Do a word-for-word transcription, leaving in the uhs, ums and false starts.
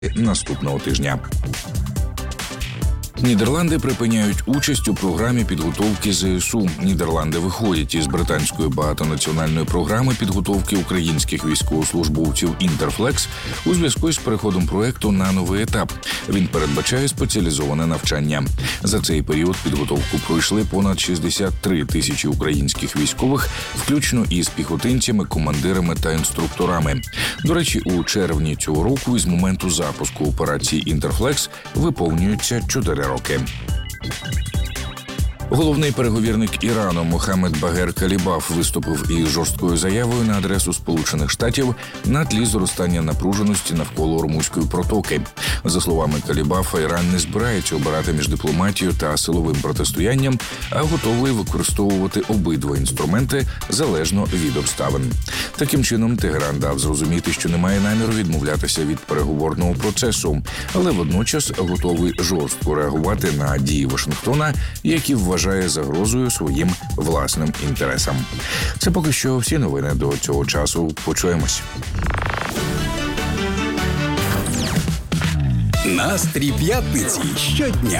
наступного тижня. Нідерланди припиняють участь у програмі підготовки ЗСУ. Нідерланди виходять із британської багатонаціональної програми підготовки українських військовослужбовців «Інтерфлекс» у зв'язку з переходом проекту на новий етап. Він передбачає спеціалізоване навчання. За цей період підготовку пройшли понад шістдесят три тисячі українських військових, включно із піхотинцями, командирами та інструкторами. До речі, у червні цього року із моменту запуску операції «Інтерфлекс» виповнюється чотири роки. Головний переговірник Ірану Мохаммед Багер Калібаф виступив із жорсткою заявою на адресу Сполучених Штатів на тлі зростання напруженості навколо Ормузької протоки. За словами Калібафа, Іран не збирається обирати між дипломатією та силовим протистоянням, а готовий використовувати обидва інструменти залежно від обставин. Таким чином, Тегеран дав зрозуміти, що не має наміру відмовлятися від переговорного процесу, але водночас готовий жорстко реагувати на дії Вашингтона, які вважає загрозою своїм власним інтересам. Це поки що всі новини до цього часу. Почуємось. Настрій п'ятниці щодня